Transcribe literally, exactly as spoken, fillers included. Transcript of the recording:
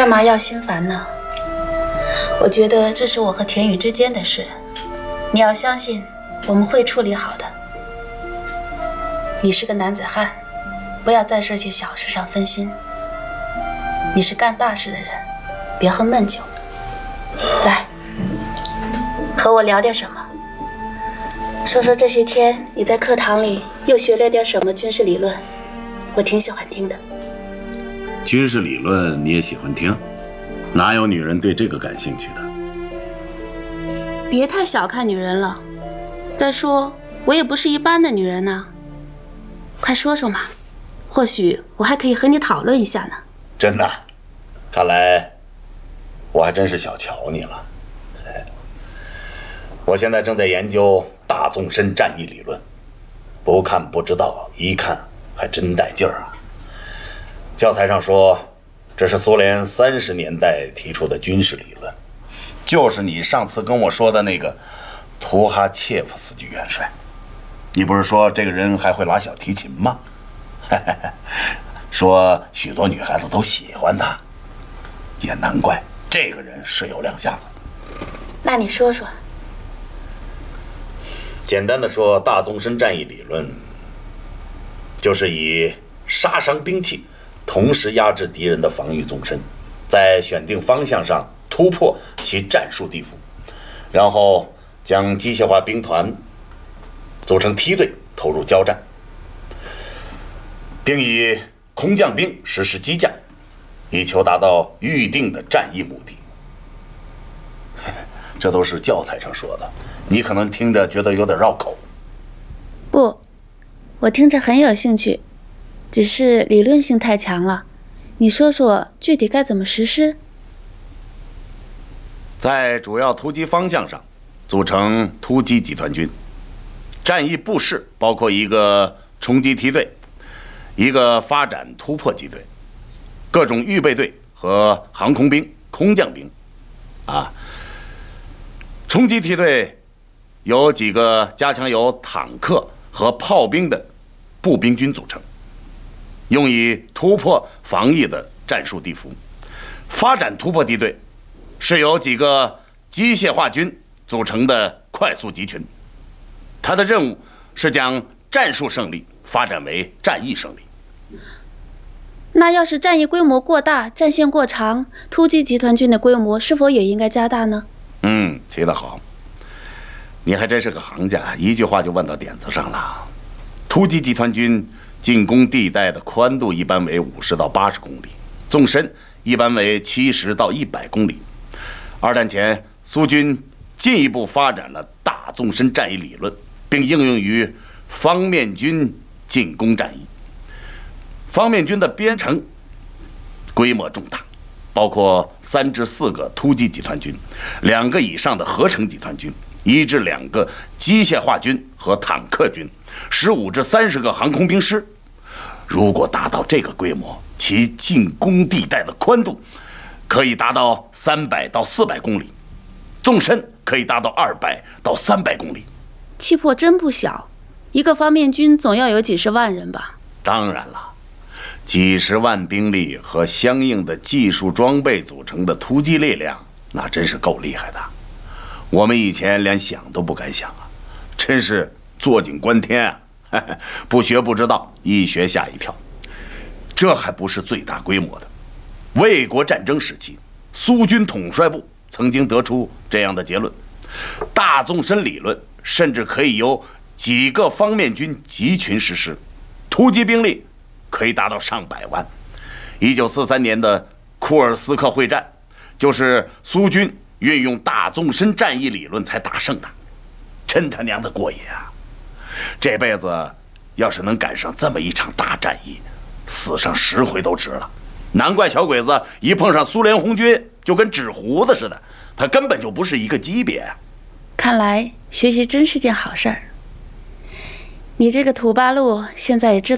干嘛要心烦呢？我觉得这是我和田雨之间的事，你要相信我们会处理好的。你是个男子汉，不要在这些小事上分心。你是干大事的人，别喝闷酒。来，和我聊点什么？说说这些天你在课堂里又学了点什么军事理论，我挺喜欢听的。 军事理论你也喜欢听？哪有女人对这个感兴趣的？ 别太小看女人了。再说，我也不是一般的女人呢。快说说嘛，或许我还可以和你讨论一下呢。 真的？看来我还真是小瞧你了。我现在正在研究大纵深战役理论，不看不知道，一看还真带劲儿啊。教材上说，这是苏联三十年代提出的军事理论，就是你上次跟我说的那个图哈切夫斯基元帅。你不是说这个人还会拉小提琴吗？说许多女孩子都喜欢他，也难怪这个人是有两下子。 那你说说。 简单的说，大纵深战役理论就是以杀伤兵器同时压制敌人的防御纵深，在选定方向上突破其战术地伏，然后将机械化兵团组成梯队投入交战，并以空降兵实施机降，以求达到预定的战役目的。这都是教材上说的，你可能听着觉得有点绕口。 不，我听着很有兴趣，只是理论性太强了。你说说具体该怎么实施？ 在主要突击方向上组成突击集团军，战役部式包括一个冲击梯队，一个发展突破机队，各种预备队和航空兵、空降兵。啊，冲击梯队由几个加强由坦克和炮兵的步兵军组成，用以突破防御的战术地伏。发展突破地队是由几个机械化军组成的快速集群，它的任务是将战术胜利发展为战役胜利。 那要是战役规模过大，战线过长，突击集团军的规模是否也应该加大呢？ 嗯，提得好，你还真是个行家，一句话就问到点子上了。突击集团军进攻地带的宽度一般为五十到八十公里，纵深一般为七十到一百公里。二战前，苏军进一步发展了大纵深战役理论，并应用于方面军进攻战役。方面军的编程规模重大，包括三至四个突击集团军，两个以上的合成集团军，一至两个机械化军和坦克军，十五至三十个航空兵师。如果达到这个规模，其进攻地带的宽度可以达到三百到四百公里，纵深可以达到二百到三百公里。 气魄真不小，一个方面军总要有几十万人吧？ 当然了，几十万兵力和相应的技术装备组成的突击力量，那真是够厉害的。我们以前连想都不敢想啊，真是坐井观天啊！不学不知道，一学吓一跳。这还不是最大规模的。卫国战争时期，苏军统帅部曾经得出这样的结论：大纵深理论甚至可以由几个方面军集群实施，突击兵力可以达到上百万。一九四三年的库尔斯克会战，就是苏军运用大纵深战役理论才打胜的，真他娘的过瘾啊！这辈子要是能赶上这么一场大战役，死上十回都值了。难怪小鬼子一碰上苏联红军就跟纸糊子似的，他根本就不是一个级别啊。 看来学习真是件好事儿。你这个土八路现在也知道